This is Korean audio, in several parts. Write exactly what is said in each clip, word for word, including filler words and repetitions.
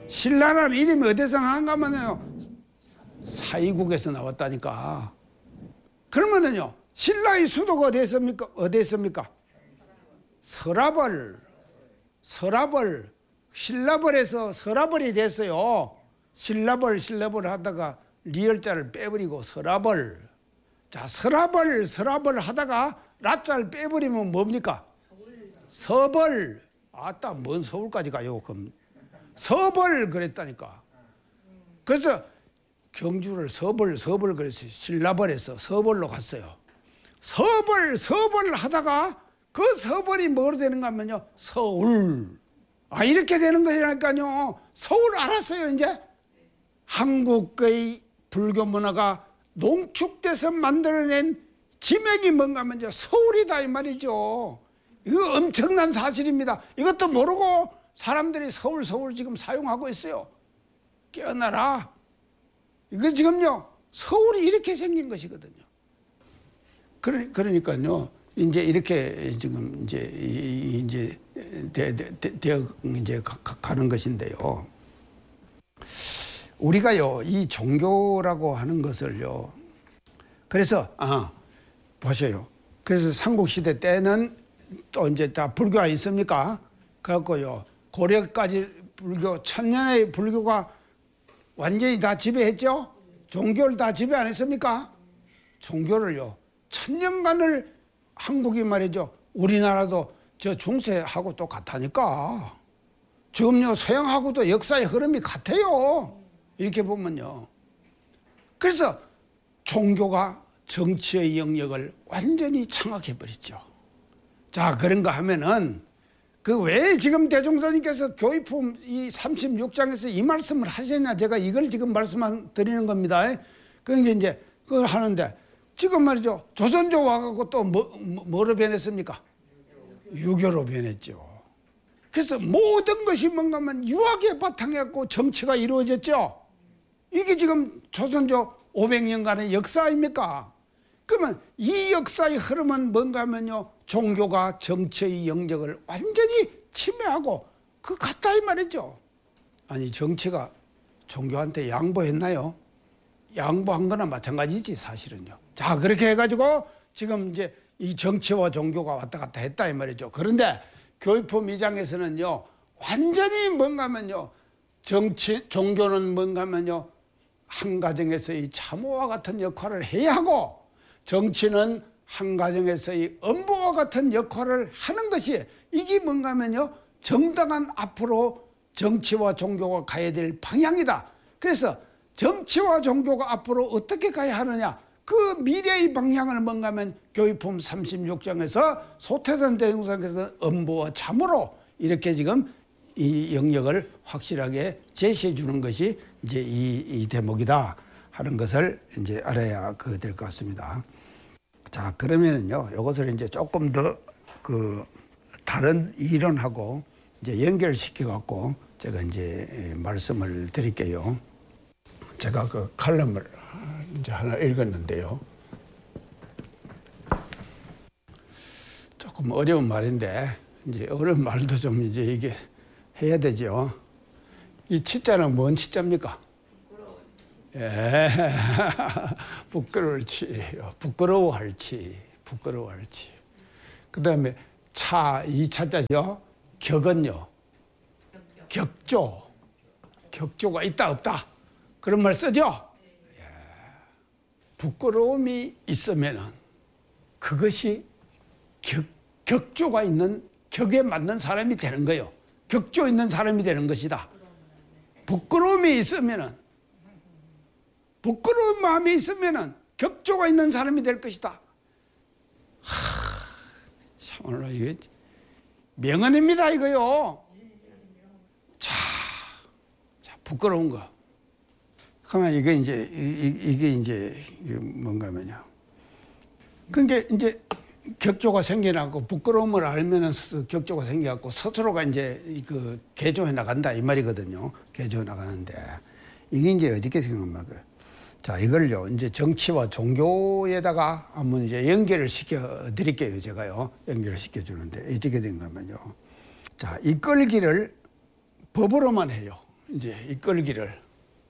신라라는 이름이 어디서 나는가 하면요, 사이국에서 나왔다니까. 그러면은요, 신라의 수도가 어디 있습니까? 어디 있습니까? 서라벌. 서라벌. 신라벌에서 서라벌이 됐어요. 신라벌, 신라벌 하다가 리을자를 빼버리고 서라벌. 자, 서라벌, 서라벌 하다가 라자를 빼버리면 뭡니까? 서벌. 아따, 뭔 서울까지 가요? 그럼 서벌 그랬다니까. 그래서 경주를 서벌, 서벌 그래서 신라벌에서 서벌로 갔어요. 서벌, 서벌 하다가 그 서벌이 뭐로 되는가 하면요, 서울. 아, 이렇게 되는 거라니까요. 서울 알았어요, 이제? 한국의 불교 문화가 농축돼서 만들어낸 지맥이 뭔가 하면 이제 서울이다, 이 말이죠. 이거 엄청난 사실입니다. 이것도 모르고 사람들이 서울, 서울 지금 사용하고 있어요. 깨어나라. 이거 지금요, 서울이 이렇게 생긴 것이거든요. 그러, 그러니까요, 이제 이렇게 지금 이제, 이제, 되, 되, 되어 이제 가, 가는 것인데요. 우리가요, 이 종교라고 하는 것을요, 그래서, 아, 보세요. 그래서 삼국시대 때는 또 이제 다 불교가 있습니까? 그래갖고요, 고려까지 불교, 천년의 불교가 완전히 다 지배했죠? 종교를 다 지배 안 했습니까? 종교를요, 천년간을 한국이 말이죠, 우리나라도 저 중세하고 또 같다니까. 지금요, 서양하고도 역사의 흐름이 같아요. 이렇게 보면요. 그래서 종교가 정치의 영역을 완전히 장악해버렸죠. 자, 그런가 하면은 그 왜 지금 대종사님께서 교의품 이 삼십육 장에서 이 말씀을 하셨냐, 제가 이걸 지금 말씀드리는 겁니다. 그러니까 이제 그걸 하는데 지금 말이죠, 조선조 와갖고 또 뭐, 뭐로 변했습니까? 유교로 변했죠. 그래서 모든 것이 뭔가 하면 유학에 바탕해갖고 정치가 이루어졌죠. 이게 지금 조선조 오백 년간의 역사 아닙니까? 그러면 이 역사의 흐름은 뭔가 하면요, 종교가 정치의 영역을 완전히 침해하고 그 같다 이 말이죠. 아니, 정치가 종교한테 양보했나요? 양보한 거나 마찬가지지 사실은요. 자, 그렇게 해가지고 지금 이제 이 정치와 종교가 왔다 갔다 했다 이 말이죠. 그런데 교육품 이 장에서는요, 완전히 뭔가 하면요, 정치, 종교는 뭔가 하면요, 한 가정에서의 참호와 같은 역할을 해야 하고, 정치는 한 가정에서의 업무와 같은 역할을 하는 것이, 이게 뭔가 하면요, 정당한 앞으로 정치와 종교가 가야 될 방향이다. 그래서 정치와 종교가 앞으로 어떻게 가야 하느냐, 그 미래의 방향을 뭔가 하면 교육품 삼십육 장에서 소태산 대종사께서 업무와 참으로 이렇게 지금 이 영역을 확실하게 제시해 주는 것이 이제 이, 이 대목이다 하는 것을 이제 알아야 그 될 것 같습니다. 자, 그러면은요, 이것을 이제 조금 더 그 다른 이론하고 이제 연결시켜 갖고 제가 이제 말씀을 드릴게요. 제가 그 칼럼을 이제 하나 읽었는데요. 조금 어려운 말인데, 이제 어려운 말도 좀 이제 이게 해야 되죠. 이 치자는 뭔 치자입니까? 예. 부끄러울 치, 부끄러워할 치, 부끄러워할 치. 그 다음에 차, 이 차자죠. 격은요, 격조. 격조가 있다, 없다. 그런 말 쓰죠? 예. 부끄러움이 있으면은 그것이 격, 격조가 있는, 격에 맞는 사람이 되는 거예요. 격조 있는 사람이 되는 것이다. 부끄러움이 있으면은, 부끄러운 마음이 있으면은 격조가 있는 사람이 될 것이다. 하, 참말로 이게 명언입니다, 이거요. 자, 자, 부끄러운 거. 그러면 이게 이제, 이, 이게 이제 뭔가면요. 그게 이제 격조가 생겨나고 부끄러움을 알면은 격조가 생겨갖고 스스로가 이제 그 개조해 나간다 이 말이거든요. 개조해 나가는데 이게 이제 어떻게 생각합니까? 자, 이걸요, 이제 정치와 종교에다가 한번 이제 연결을 시켜 드릴게요, 제가요. 연결을 시켜 주는데, 어떻게 된가면요. 자, 이끌기를 법으로만 해요. 이제 이끌기를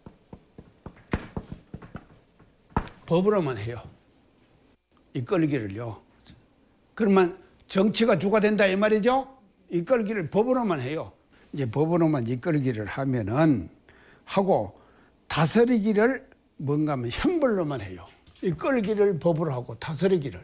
법으로만 해요. 이끌기를요. 그러면 정치가 주가 된다 이 말이죠. 이끌기를 법으로만 해요. 이제 법으로만 이끌기를 하면은 하고 다스리기를 뭔가 하면 형벌로만 해요. 이끌기를 법으로 하고 다스리기를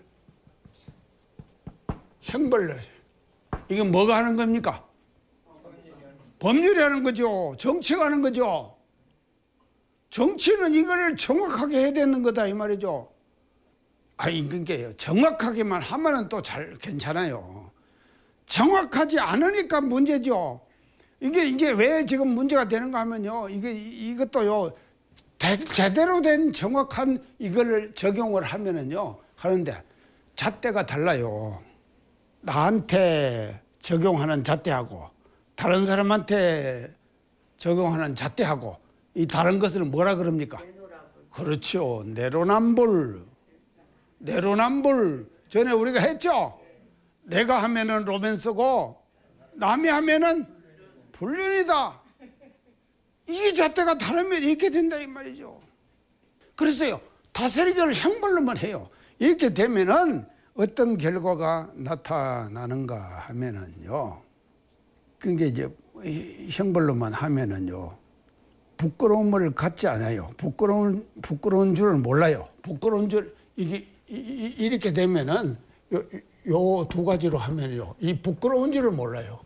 형벌로. 이게 뭐가 하는 겁니까? 법률이 하는 거죠. 정치가 하는 거죠. 정치는 이걸 정확하게 해야 되는 거다 이 말이죠. 아니 그게 정확하게만 하면은 또 잘 괜찮아요. 정확하지 않으니까 문제죠. 이게 이게 왜 지금 문제가 되는가 하면요. 이게 이것도요. 대, 제대로 된 정확한 이거를 적용을 하면은요. 하는데 잣대가 달라요. 나한테 적용하는 잣대하고 다른 사람한테 적용하는 잣대하고 이 다른 것을 뭐라 그럽니까? 내로남불. 그렇죠. 내로남불. 내로남불. 전에 우리가 했죠? 내가 하면은 로맨스고 남이 하면은 불륜이다. 이 잣대가 다르면 이렇게 된다 이 말이죠. 그래서요. 다스리기를 형벌로만 해요. 이렇게 되면은 어떤 결과가 나타나는가 하면은요. 그게 이제 형벌로만 하면은요. 부끄러움을 갖지 않아요. 부끄러운 부끄러운 줄을 몰라요. 부끄러운 줄 이게 이, 이, 이렇게 되면은 요 두 가지로 하면요. 이 부끄러운 줄을 몰라요.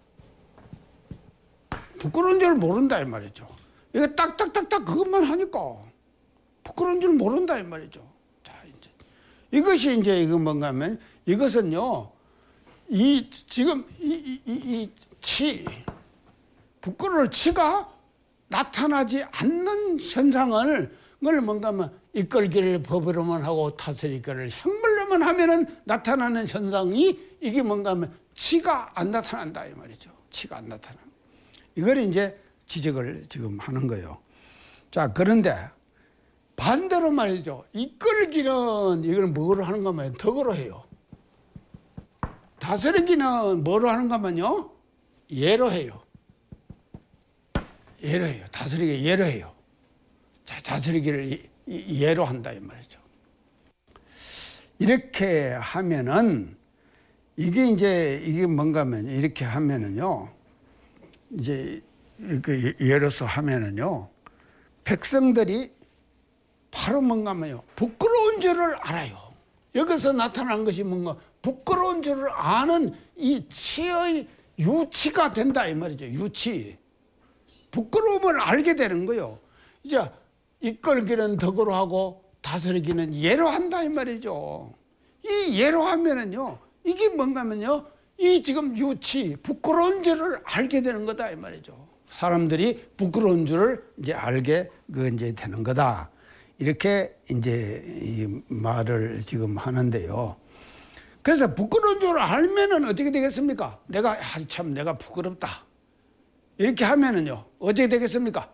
부끄러운 줄을 모른다 이 말이죠. 이거 딱딱딱딱 그것만 하니까 부끄러운 줄 모른다 이 말이죠. 자 이제 이것이 이제 이거 뭔가 하면 이것은요. 이 지금 이 이 이 치 부끄러울 치가 나타나지 않는 현상을 걸 뭔가 하면 이끌기를 법으로만 하고 다스리기를 형벌로만 하면은 나타나는 현상이 이게 뭔가 하면 치가 안 나타난다 이 말이죠. 치가 안 나타나. 이걸 이제 지적을 지금 하는 거예요. 자 그런데 반대로 말이죠. 이끌기는 이걸 뭐로 하는가 하면 덕으로 해요. 다스리기는 뭐로 하는가 하면요. 예로 해요. 예로 해요. 다스리기 예로 해요. 자, 다스리기를 예로 한다 이 말이죠. 이렇게 하면은 이게 이제 이게 뭔가 하면 이렇게 하면은요. 이제 그 예로서 하면은요. 백성들이 바로 뭔가 하면요. 부끄러운 줄을 알아요. 여기서 나타난 것이 뭔가 부끄러운 줄을 아는 이 치의 유치가 된다 이 말이죠. 유치. 부끄러움을 알게 되는 거예요. 이제 이끌기는 덕으로 하고 다스리기는 예로 한다 이 말이죠. 이 예로 하면은요. 이게 뭔가 하면요. 이 지금 유치, 부끄러운 줄을 알게 되는 거다 이 말이죠. 사람들이 부끄러운 줄을 이제 알게 그 이제 되는 거다. 이렇게 이제 이 말을 지금 하는데요. 그래서 부끄러운 줄을 알면은 어떻게 되겠습니까? 내가 아, 참 내가 부끄럽다. 이렇게 하면은요. 어떻게 되겠습니까?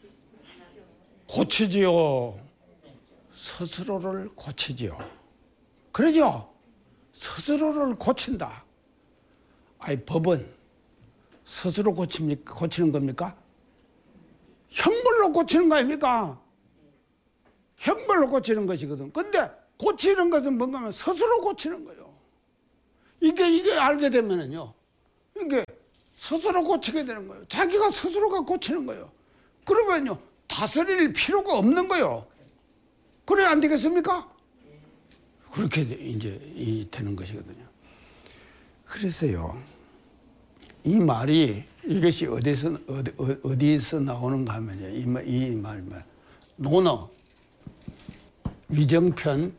고치지요. 스스로를 고치지요. 그러죠? 스스로를 고친다. 아니 법은 스스로 고칩니까? 고치는 겁니까? 형벌로 고치는 거 아닙니까? 형벌로 고치는 것이거든. 근데 고치는 것은 뭔가 하면 스스로 고치는 거예요. 이게 이게 알게 되면은요. 이게 스스로 고치게 되는 거예요. 자기가 스스로가 고치는 거예요. 그러면요. 다스릴 필요가 없는 거예요. 그래 안 되겠습니까? 그렇게 이제 이 되는 것이거든요. 그래서요. 이 말이 이것이 어디서 어디, 어디서 나오는가 하면요. 이 말 이 말만 논어 위정편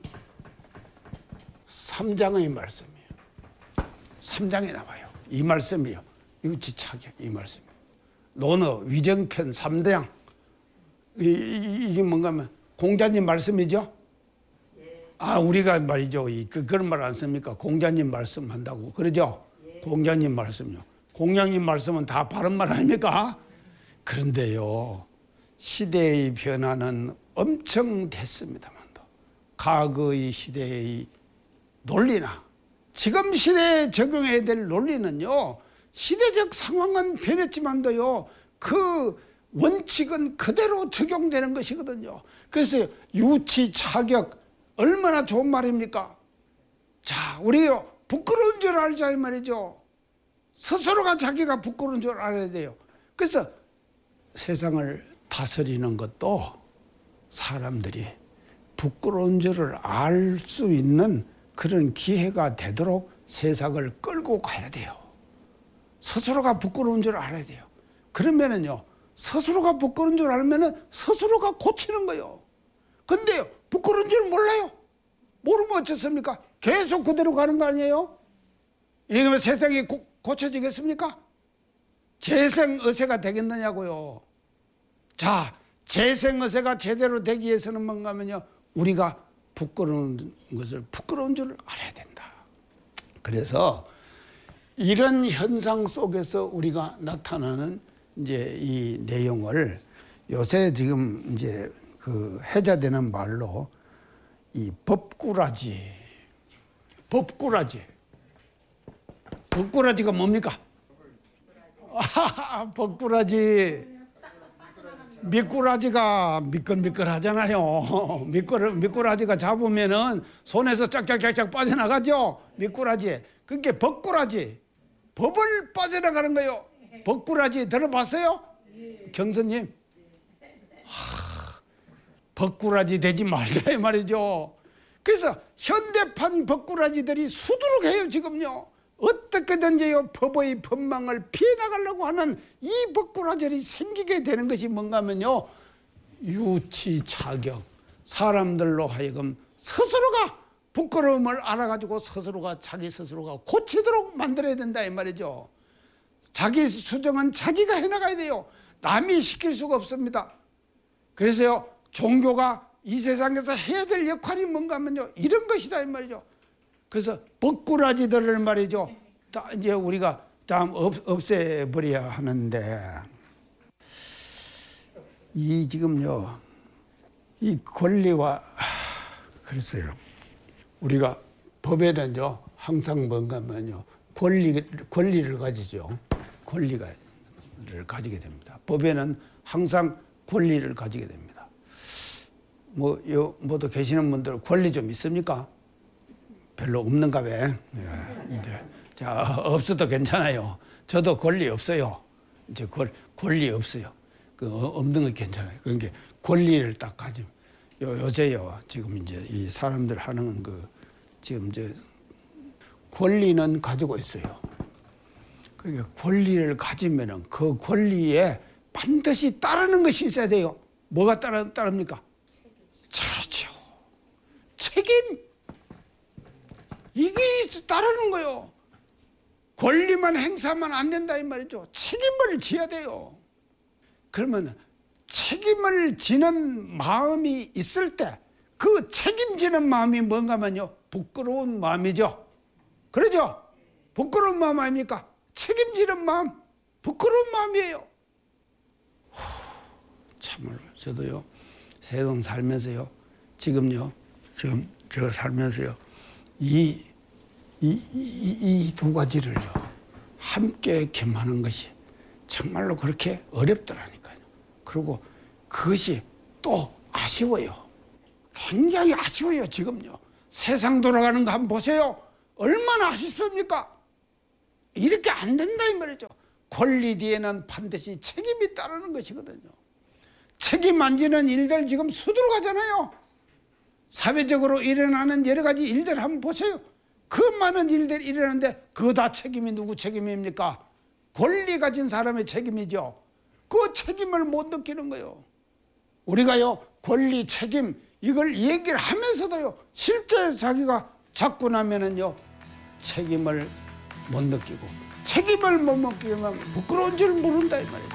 삼 장의 말씀이에요. 삼 장에 나와요. 이 말씀이요. 유치차격 이 말씀. 논어 위정편 삼 장. 이, 이, 이게 뭔가 하면 공자님 말씀이죠? 예. 아 우리가 말이죠. 이, 그, 그런 말 안 씁니까? 공자님 말씀한다고 그러죠? 예. 공자님 말씀요. 공자님 말씀은 다 바른 말 아닙니까? 그런데요. 시대의 변화는 엄청 됐습니다만도 과거의 시대의 논리나 지금 시대에 적용해야 될 논리는요. 시대적 상황은 변했지만도요. 그 원칙은 그대로 적용되는 것이거든요. 그래서 유치 차격 얼마나 좋은 말입니까? 자, 우리요 부끄러운 줄 알자 이 말이죠. 스스로가 자기가 부끄러운 줄 알아야 돼요. 그래서 세상을 다스리는 것도 사람들이 부끄러운 줄을 알 수 있는 그런 기회가 되도록 세상을 끌고 가야 돼요. 스스로가 부끄러운 줄 알아야 돼요. 그러면은요, 스스로가 부끄러운 줄 알면은 스스로가 고치는 거예요. 근데요, 부끄러운 줄 몰라요. 모르면 어쩌습니까? 계속 그대로 가는 거 아니에요? 이러면 세상이 고, 고쳐지겠습니까? 재생의사가 되겠느냐고요. 자, 재생의사가 제대로 되기 위해서는 뭔가 하면요, 우리가 부끄러운 것을 부끄러운 줄 알아야 된다. 그래서 이런 현상 속에서 우리가 나타나는 이제 이 내용을 요새 지금 이제 그 해자되는 말로 이 법꾸라지, 법꾸라지, 법꾸라지가 뭡니까? 아, 법꾸라지. 미꾸라지가 미끌미끌하잖아요. 미꾸라, 미꾸라지가 잡으면은 손에서 짝짝짝짝 빠져나가죠. 미꾸라지. 그게 법꾸라지. 법을 빠져나가는 거예요. 법꾸라지 들어봤어요? 경선님? 하, 법꾸라지 되지 말자 이 말이죠. 그래서 현대판 법꾸라지들이 수두룩해요 지금요. 어떻게든지요 법의 법망을 피해 나가려고 하는 이 법꾸라지들이 생기게 되는 것이 뭔가 하면요, 유치 차격, 사람들로 하여금 스스로가 부끄러움을 알아가지고 스스로가 자기 스스로가 고치도록 만들어야 된다 이 말이죠. 자기 수정은 자기가 해나가야 돼요. 남이 시킬 수가 없습니다. 그래서요, 종교가 이 세상에서 해야 될 역할이 뭔가 하면요, 이런 것이다 이 말이죠. 그래서 법꾸라지들을 말이죠, 다 이제 우리가 다음 없, 없애버려야 하는데, 이 지금요, 이 권리와, 그랬어요. 우리가 법에는요, 항상 뭔가 하면요, 권리, 권리를 가지죠. 권리를 가지게 됩니다. 법에는 항상 권리를 가지게 됩니다. 뭐, 요, 모두 계시는 분들 권리 좀 있습니까? 별로 없는가 봐. 예. 네. 자, 없어도 괜찮아요. 저도 권리 없어요. 이제 권, 권리 없어요. 그 없는 건 괜찮아요. 그러니까 권리를 딱 가지면 요, 요새요. 지금 이제 이 사람들 하는 그 지금 이제 권리는 가지고 있어요. 그러니까 권리를 가지면은 그 권리에 반드시 따르는 것이 있어야 돼요. 뭐가 따르, 따릅니까? 그렇죠. 책임. 이게 따르는 거요. 권리만 행사하면 안 된다 이 말이죠. 책임을 져야 돼요. 그러면 책임을 지는 마음이 있을 때 그 책임지는 마음이 뭔가면요, 부끄러운 마음이죠. 그러죠? 부끄러운 마음 아닙니까? 책임지는 마음, 부끄러운 마음이에요. 후, 참말로 저도요, 세상 살면서요, 지금요, 지금 제가 살면서요, 이 이 이 두 가지를요 함께 겸하는 것이 정말로 그렇게 어렵더라니까요. 그리고 그것이 또 아쉬워요. 굉장히 아쉬워요. 지금요, 세상 돌아가는 거 한번 보세요. 얼마나 아쉽습니까? 이렇게 안 된다 이 말이죠. 권리 뒤에는 반드시 책임이 따르는 것이거든요. 책임 안 지는 일들 지금 수두룩하잖아요. 사회적으로 일어나는 여러 가지 일들 한번 보세요. 그 많은 일들이 일어나는데 그거 다 책임이 누구 책임입니까? 권리 가진 사람의 책임이죠. 그 책임을 못 느끼는 거예요. 우리가요, 권리, 책임 이걸 얘기를 하면서도요, 실제 자기가 잡고 나면은요, 책임을 못 느끼고, 책임을 못 느끼면 부끄러운 줄 모른다 이 말이죠.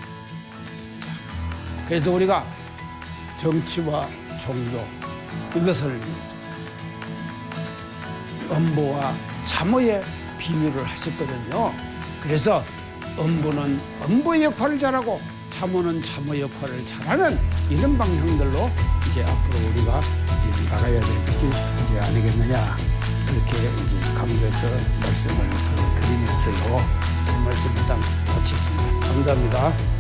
그래서 우리가 정치와 종교 이것을 엄보와 참모의 비유를 하셨거든요. 그래서 엄보는 엄보의 역할을 잘하고 참모는 참모 역할을 잘하는 이런 방향들로 이제 앞으로 우리가 이제 나가야 될 것이 이제 아니겠느냐, 그렇게 이제 강조해서 말씀을 드리면서요, 말씀 이상 마치겠습니다. 감사합니다.